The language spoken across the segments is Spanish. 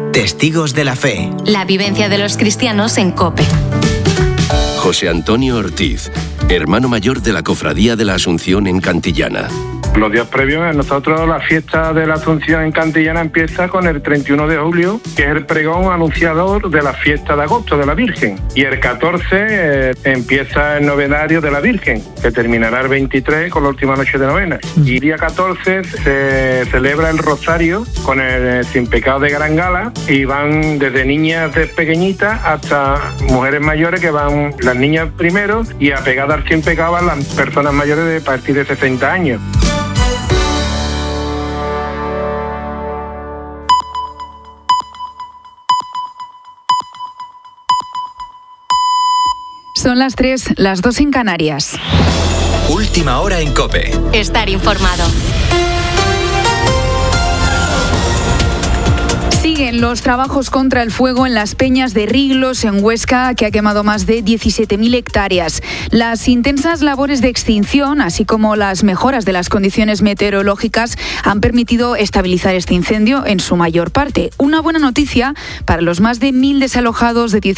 Testigos de la Fe. La vivencia de los cristianos en COPE. José Antonio Ortiz, hermano mayor de la Cofradía de la Asunción en Cantillana. Los días previos a nosotros, la fiesta de la Asunción en Cantillana empieza con el 31 de julio, que es el pregón anunciador de la fiesta de agosto de la Virgen. Y el 14 empieza el novenario de la Virgen, que terminará el 23 con la última noche de novena. Y el día 14 se celebra el Rosario con el Sin Pecado de Gran Gala, y van desde niñas de pequeñitas hasta mujeres mayores, que van las niñas primero, y apegadas al Sin Pecado van las personas mayores de partir de 60 años. Son las 3, las 2 en Canarias. Última hora en COPE. Estar informado. Siguen los trabajos contra el fuego en las peñas de Riglos, en Huesca, que ha quemado más de 17.000 hectáreas. Las intensas labores de extinción, así como las mejoras de las condiciones meteorológicas, han permitido estabilizar este incendio en su mayor parte. Una buena noticia para los más de 1.000 desalojados de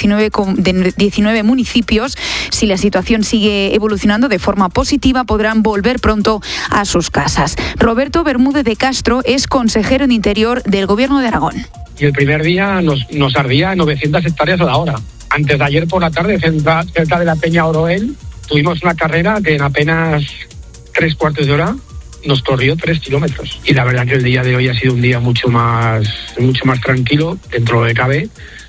19 municipios. Si la situación sigue evolucionando de forma positiva, podrán volver pronto a sus casas. Roberto Bermúdez de Castro es consejero de Interior del Gobierno de Aragón. Y el primer día nos ardía 900 hectáreas a la hora. Antes de ayer por la tarde, cerca de la Peña Oroel, tuvimos una carrera que en apenas 3/4 de hora nos corrió 3 kilómetros. Y la verdad que el día de hoy ha sido un día mucho más tranquilo, dentro de lo que cabe.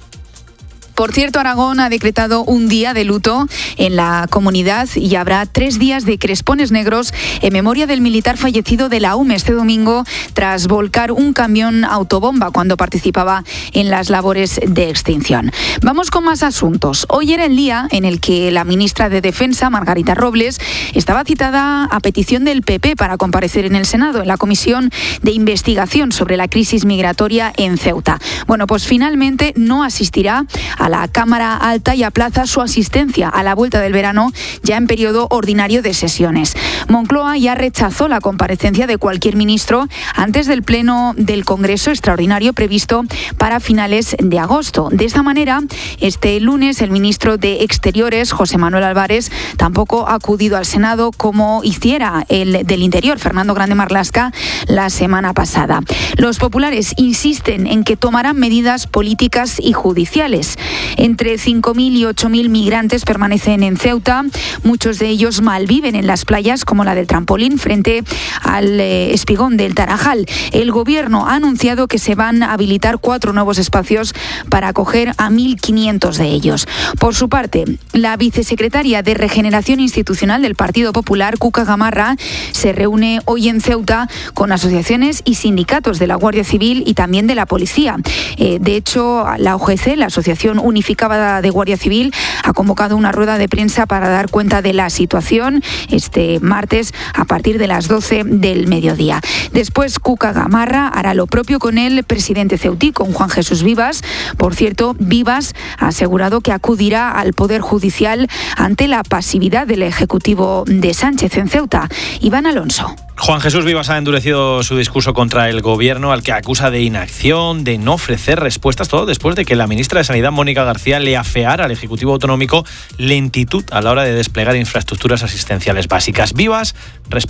Por cierto, Aragón ha decretado un día de luto en la comunidad y habrá 3 días de crespones negros en memoria del militar fallecido de la UME este domingo tras volcar un camión autobomba cuando participaba en las labores de extinción. Vamos con más asuntos. Hoy era el día en el que la ministra de Defensa, Margarita Robles, estaba citada a petición del PP para comparecer en el Senado en la Comisión de Investigación sobre la crisis migratoria en Ceuta. Bueno, pues finalmente no asistirá a la Cámara Alta y aplaza su asistencia a la vuelta del verano ya en periodo ordinario de sesiones. Moncloa ya rechazó la comparecencia de cualquier ministro antes del pleno del Congreso extraordinario previsto para finales de agosto. De esta manera, este lunes el ministro de Exteriores, José Manuel Álvarez, tampoco ha acudido al Senado como hiciera el del Interior, Fernando Grande Marlaska, la semana pasada. Los populares insisten en que tomarán medidas políticas y judiciales. Entre 5.000 y 8.000 migrantes permanecen en Ceuta. Muchos de ellos malviven en las playas, como la del Trampolín, frente al espigón del Tarajal. El Gobierno ha anunciado que se van a habilitar 4 nuevos espacios para acoger a 1.500 de ellos. Por su parte, la vicesecretaria de Regeneración Institucional del Partido Popular, Cuca Gamarra, se reúne hoy en Ceuta con asociaciones y sindicatos de la Guardia Civil y también de la Policía. De hecho, la OGC, la Asociación Unificada de Guardia Civil, ha convocado una rueda de prensa para dar cuenta de la situación este martes a partir de las 12 del mediodía. Después, Cuca Gamarra hará lo propio con el presidente ceutí, con Juan Jesús Vivas. Por cierto, Vivas ha asegurado que acudirá al Poder Judicial ante la pasividad del Ejecutivo de Sánchez en Ceuta. Iván Alonso. Juan Jesús Vivas ha endurecido su discurso contra el Gobierno, al que acusa de inacción, de no ofrecer respuestas, todo después de que la ministra de Sanidad, Mónica García, le afeara al Ejecutivo Autonómico lentitud a la hora de desplegar infraestructuras asistenciales básicas. Vivas responde.